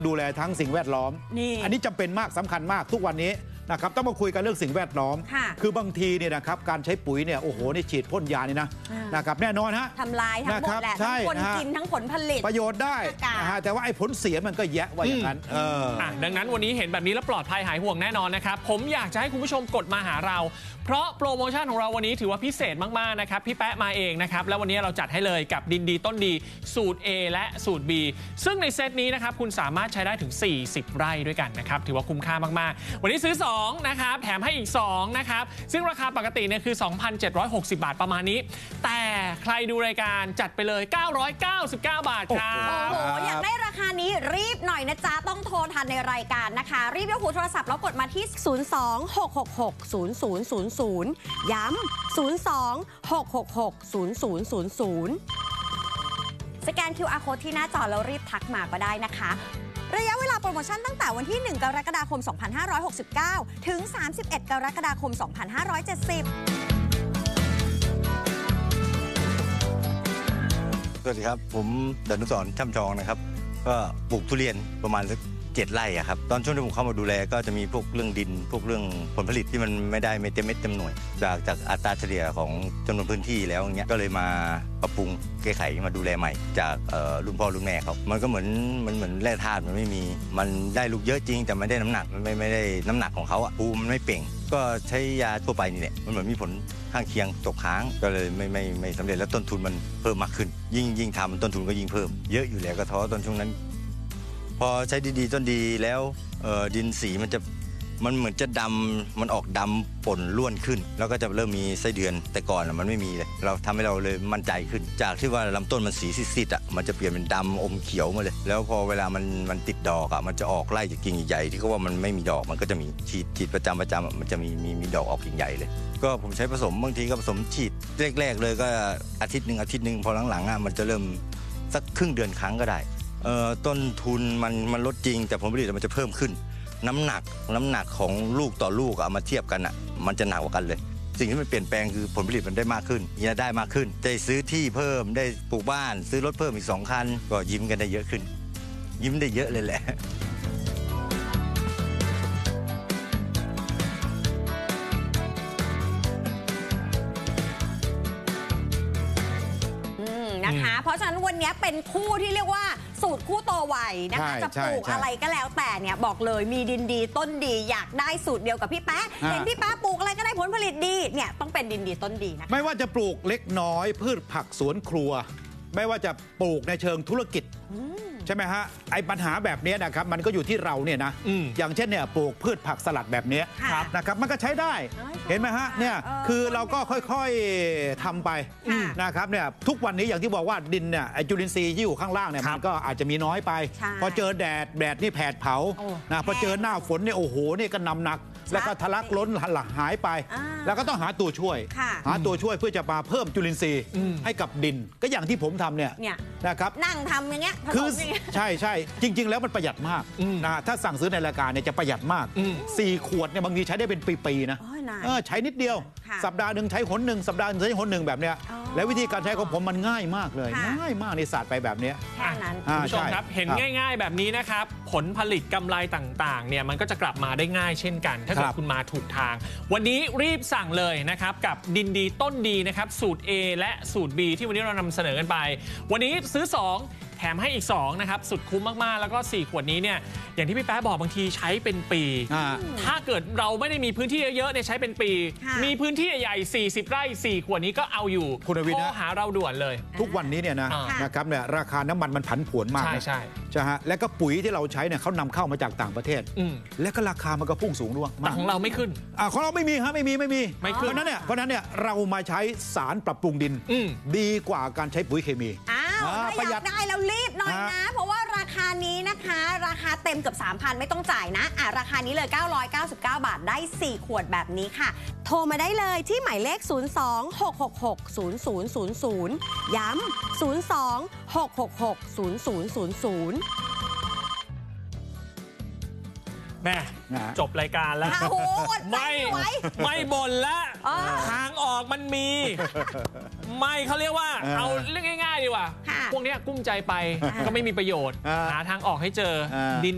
ดูแลทั้งสิ่งแวดล้อมอันนี้จำเป็นมากสำคัญมากทุกวันนี้นะครับต้องมาคุยกันเรื่องสิ่งแวดล้อมคือบางทีเนี่ยนะครับการใช้ปุ๋ยเนี่ยโอ้โหนี่ฉีดพ่นยานี่นะครับแน่นอนฮะทำลายทั้งหมดแหละทั้งคนกินทั้งผลผลิตประโยชน์ได้แต่ว่าไอ้ผลเสียมันก็แยะว่าอย่างนั้นดังนั้นวันนี้เห็นแบบนี้แล้วปลอดภัยหายห่วงแน่นอนนะครับผมอยากจะให้คุณผู้ชมกดมาหาเราเพราะโปรโมชั่นของเราวันนี้ถือว่าพิเศษมากๆนะครับพี่แป๊ะมาเองนะครับแล้ววันนี้เราจัดให้เลยกับดินดีต้นดีสูตร A และสูตร B ซึ่งในเซตนี้นะครับคุณสามารถใช้ได้ถึง40ไร่ด้วยกันนะครับถือว่าคุ้มค่ามากๆวันนี้ซื้อ2นะครับแถมให้อีก2นะครับซึ่งราคาปกติเนี่ยคือ 2,760 บาทประมาณนี้แต่ใครดูรายการจัดไปเลย999 บาทครับโอ้โหอยากได้ราคานี้รีบหน่อยนะจ๊ะต้องโทรทันในรายการนะคะรีบยกหูโทรศัพท์แล้วกดมาที่02-666-0000ย้ำ02-666-0000สแกน QR Code ที่หน้าจอแล้วรีบทักมาก็ได้นะคะระยะเวลาโปรโมชั่นตั้งแต่วันที่1กรกฎาคม2569ถึง31กรกฎาคม2570 สวัสดีครับผมดนุสรณ์ช่ำชองนะครับก็ปลูกทุเรียนประมาณสัก7 ไร่ครับตอนช่วงที่ผมเข้ามาดูแลก็จะมีพวกเรื่องดินพวกเรื่องผลผลิตที่มันไม่ได้เต็มเม็ดเต็มหน่วยจากอัตราเฉลี่ยของจำนวนพื้นที่แล้วอย่างเงี้ยก็เลยมาปรับปรุงแก้ไขมาดูแลใหม่จากรุ่นพ่อรุ่นแม่เขามันก็เหมือนแร่ธาตุมันไม่มีมันได้ลูกเยอะจริงแต่ไม่ได้น้ำหนักมันไม่ได้น้ำหนักของเขาอะภูมิมันไม่เป่งก็ใช้ยาทั่วไปนี่แหละมันเหมือนมีผลข้างเคียงตกค้างก็เลยไม่สำเร็จแล้วต้นทุนมันเพิ่มมากขึ้นยิ่งทำต้นทุนก็ยิ่งเพิ่มเยอะอยู่แล้วก็ท้อตอนช่วงนั้นพอใช้ดีต้นดีแล้วดินสีมันเหมือนจะดำมันออกดำป่นล้วนขึ้นแล้วก็จะเริ่มมีไส้เดือนแต่ก่อนมันไม่มีเลยเราทำให้เราเลยมั่นใจขึ้นจากที่ว่าลำต้นมันสีซีดๆอ่ะมันจะเปลี่ยนเป็นดำอมเขียวมาเลยแล้วพอเวลามันติดดอกอ่ะมันจะออกไล่จากกิ่งใหญ่ที่เขาว่ามันไม่มีดอกมันก็จะมีฉีดประจำมันจะมีดอกออกกิ่งใหญ่เลยก็ผมใช้ผสมบางทีก็ผสมฉีดแรกๆเลยก็อาทิตย์หนึ่งพอหลังๆอ่ะมันจะเริ่มสักครึ่งเดือนครั้งก็ได้ต้นทุนมันลดจริงแต่ผลผลิตมันจะเพิ่มขึ้นน้ำหนักของลูกต่อลูกเอามาเทียบกันอ่ะมันจะหนักกว่ากันเลยสิ่งที่มันเปลี่ยนแปลงคือผลผลิตมันได้มากขึ้นมีรายได้มากขึ้นได้ซื้อที่เพิ่มได้ปลูกบ้านซื้อรถเพิ่มอีก2 คันก็ยิ้มกันได้เยอะขึ้นยิ้มได้เยอะเลยแหละนะคะเพราะฉะนั้นวันนี้เป็นคู่ที่เรียกว่าสูตรคู่โตไวนะคะจะปลูกอะไรก็แล้วแต่เนี่ยบอกเลยมีดินดีต้นดีอยากได้สูตรเดียวกับพี่แป๊ะเห็นพี่แป๊ะปลูกอะไรก็ได้ผลผลิตดีเนี่ยต้องเป็นดินดีต้นดีนะคะไม่ว่าจะปลูกเล็กน้อยพืชผักสวนครัวไม่ว่าจะปลูกในเชิงธุรกิจใช่ไหมฮะไอ้ปัญหาแบบนี้นะครับมันก็อยู่ที่เราเนี่ยนะอย่างเช่นเนี่ยปลูกพืชผักสลัดแบบนี้นะครับมันก็ใช้ได้เห็นไหมฮะเนี่ยคือเราก็ค่อยๆทำไปนะครับเนี่ยทุกวันนี้อย่างที่บอกว่าดินเนี่ยไอ้จุลินทรีย์ที่อยู่ข้างล่างเนี่ยมันก็อาจจะมีน้อยไปพอเจอแดดนี่แผดเผานะพอเจอหน้าฝนเนี่ยโอ้โหนี่ก็นำหนักแล้วก็ทะลักล้นหายไปแล้วก็ต้องหาตัวช่วยเพื่อจะมาเพิ่มจุลินทรีย์ให้กับดินก็อย่างที่ผมทำเนี่ยนะครับนั่งทำอย่างเงี้ยคือใช่จริงๆแล้วมันประหยัดมากนะถ้าสั่งซื้อในรายการเนี่ยจะประหยัดมาก4 ขวดเนี่ยบางทีใช้ได้เป็นปีๆนะใช้นิดเดียวสัปดาห์หนึ่งใช้หนหนึ่งสัปดาห์นึงใช้หนหนึ่งแบบเนี้ยแล้ววิธีการใช้ของผมมันง่ายมากเลยง่ายมากในศาสตร์ไปแบบนี้แค่นั้นคุณผู้ชมครับเห็นง่ายๆแบบนี้นะครับผลผลิตกำไรต่างๆเนี่ยมันก็จะกลับมาได้ง่ายเช่นกันถ้าเกิดคุณมาถูกทางวันนี้รีบสั่งเลยนะครับกับดินดีต้นดีนะครับสูตร A และสูตร B ที่วันนี้เรานำเสนอกันไปวันนี้ซื้อ2แถมให้อีก2นะครับสุดคุ้มมากๆแล้วก็4 ขวดนี้เนี่ยอย่างที่พี่แป๊ะบอกบางทีใช้เป็นปีถ้าเกิดเราไม่ได้มีพื้นที่เยอะๆเนี่ยใช้เป็นปีมีพื้นที่ใหญ่40 ไร่4 ขวดนี้ก็เอาอยู่คุณวิทย์โทรหาเราด่วนเลยทุกวันนี้เนี่ยนะครับเนี่ยราคาน้ำมันผันผวนมากใช่ฮะและก็ปุ๋ยที่เราใช้เนี่ยเขานำเข้ามาจากต่างประเทศและก็ราคามันก็พุ่งสูงด้วยแต่ของเราไม่ขึ้นของเราไม่มีฮะไม่มีเพราะนั้นเนี่ยเรามาใช้สารปรับปรุงดินดีกว่าการใช้ปุ๋ยเคมีถ้าอยากได้แล้วรีบหน่อยนะเพราะว่าราคานี้นะคะราคาเต็มเกือบ 3,000 ไม่ต้องจ่ายนะราคานี้เลย999 บาทได้4 ขวดแบบนี้ค่ะโทรมาได้เลยที่หมายเลข02-666-0000ย้ำ02-666-0000 แม่จบรายการแล้วไม่บ่นแล้วทางออกมันมีไม่เขาเรียกว่าเอาเรื่องง่ายๆดีกว่าพวกนี้กุ้มใจไปก็ไม่มีประโยชน์หาทางออกให้เจอดิน